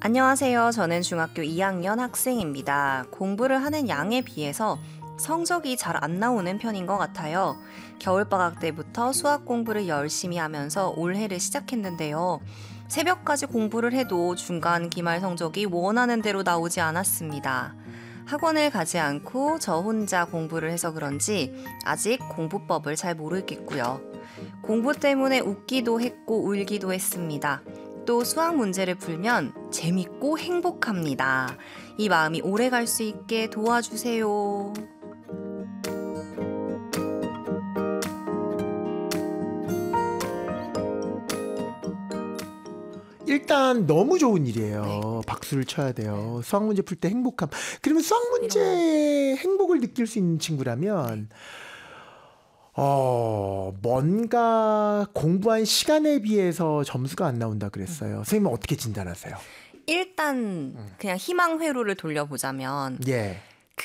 안녕하세요. 저는 중학교 2학년 학생입니다. 공부를 하는 양에 비해서 성적이 잘 안 나오는 편인 것 같아요. 겨울방학 때부터 수학 공부를 열심히 하면서 올해를 시작했는데요. 새벽까지 공부를 해도 중간 기말 성적이 원하는 대로 나오지 않았습니다. 학원을 가지 않고 저 혼자 공부를 해서 그런지 아직 공부법을 잘 모르겠고요. 공부 때문에 웃기도 했고 울기도 했습니다. 또 수학 문제를 풀면 재밌고 행복합니다. 이 마음이 오래 갈 수 있게 도와주세요. 일단 너무 좋은 일이에요. 네. 박수를 쳐야 돼요. 수학 문제 풀 때 행복함. 그러면 수학 문제에 행복을 느낄 수 있는 친구라면 뭔가 공부한 시간에 비해서 점수가 안 나온다 그랬어요. 선생님은 어떻게 진단하세요? 일단 그냥 희망 회로를 돌려보자면 예,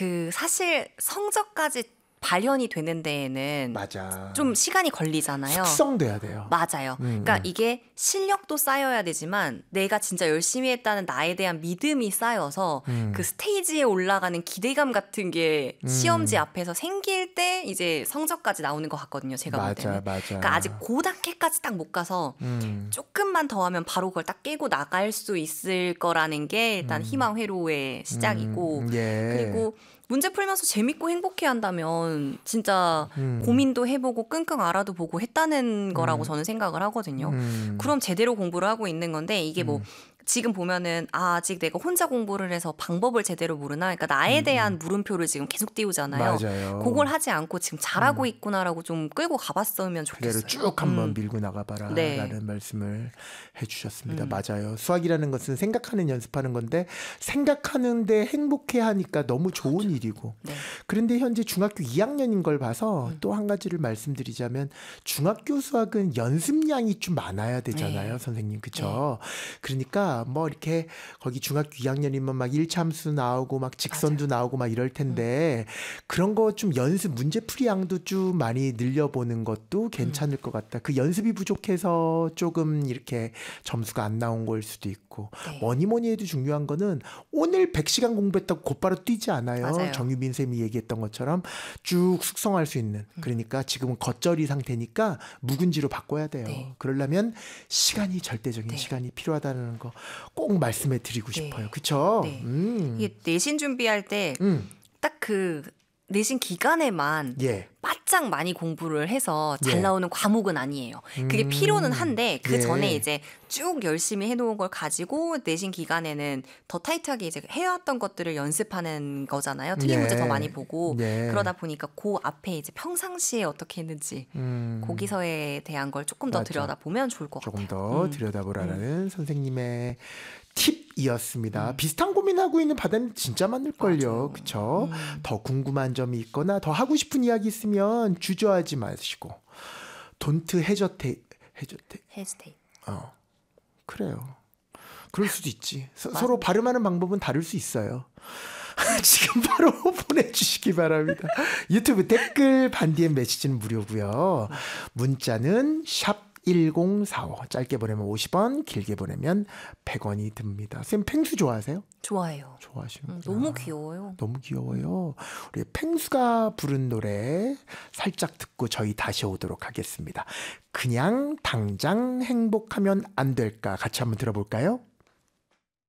사실 성적까지 발현이 되는 데에는 맞아. 좀 시간이 걸리잖아요. 숙성돼야 돼요. 맞아요. 그러니까 이게 실력도 쌓여야 되지만 내가 진짜 열심히 했다는 나에 대한 믿음이 쌓여서 그 스테이지에 올라가는 기대감 같은 게 시험지 앞에서 생길 때 이제 성적까지 나오는 것 같거든요. 제가 볼 때는. 맞아. 그러니까 아직 그 단계까지 딱 못 가서 조금만 더 하면 바로 그걸 딱 깨고 나갈 수 있을 거라는 게 일단 희망 회로의 시작이고 예. 그리고 문제 풀면서 재밌고 행복해 한다면 진짜 고민도 해보고 끙끙 앓아도 보고 했다는 거라고 저는 생각을 하거든요. 그럼 제대로 공부를 하고 있는 건데 이게 뭐 지금 보면은 아직 내가 혼자 공부를 해서 방법을 제대로 모르나? 그러니까 나에 대한 물음표를 지금 계속 띄우잖아요. 맞아요. 그걸 하지 않고 지금 잘하고 있구나라고 좀 끌고 가봤으면 좋겠어요. 그대로 쭉 한번 밀고 나가봐라 네. 라는 말씀을 해주셨습니다. 맞아요. 수학이라는 것은 생각하는 연습하는 건데 생각하는데 행복해 하니까 너무 좋은 일이고 네. 그런데 현재 중학교 2학년인 걸 봐서 또 한 가지를 말씀드리자면 중학교 수학은 연습량이 좀 많아야 되잖아요. 네. 선생님 그쵸? 그러니까 뭐 이렇게 거기 중학교 2학년이면 막 1참수 나오고 막 직선도 나오고 막 이럴 텐데 그런 거 좀 연습 문제풀이 양도 좀 많이 늘려보는 것도 괜찮을 것 같다. 그 연습이 부족해서 조금 이렇게 점수가 안 나온 걸 수도 있고 네. 뭐니 해도 중요한 거는 오늘 100시간 공부했다고 곧바로 뛰지 않아요. 맞아요. 정유빈 쌤이 얘기했던 것처럼 쭉 숙성할 수 있는 그러니까 지금은 겉절이 상태니까 묵은지로 바꿔야 돼요. 네. 그러려면 시간이 절대적인 네. 시간이 필요하다는 거 꼭 말씀해 드리고 네. 싶어요. 그쵸? 네. 이게 내신 준비할 때 딱 내신 기간에만 예. 바짝 많이 공부를 해서 잘 예. 나오는 과목은 아니에요. 그게 필요는 한데 그 예. 전에 이제 쭉 열심히 해놓은 걸 가지고 내신 기간에는 더 타이트하게 이제 해왔던 것들을 연습하는 거잖아요. 틀린 예. 문제 더 많이 보고 예. 그러다 보니까 그 앞에 이제 평상시에 어떻게 했는지 거기서에 대한 걸 조금 더 맞아. 들여다보면 좋을 것 조금 같아요. 더 들여다보라는 선생님의 팁이었습니다. 비슷한 고민하고 있는 바다님 진짜 많을걸요. 맞아요. 그쵸? 더 궁금한 점이 있거나 더 하고 싶은 이야기 있으면 주저하지 마시고 Don't hesitate. 헤스테이. 그래요. 그럴 수도 있지. 서로 발음하는 방법은 다를 수 있어요. 지금 바로 보내주시기 바랍니다. 유튜브 댓글 반디의 메시지는 무료고요. 문자는 샵 1045 짧게 보내면 50원 길게 보내면 100원이 듭니다. 쌤 펭수 좋아하세요? 좋아해요. 좋아하시는구나. 너무 귀여워요. 너무 귀여워요. 우리 펭수가 부른 노래 살짝 듣고 저희 다시 오도록 하겠습니다. 그냥 당장 행복하면 안 될까 같이 한번 들어볼까요?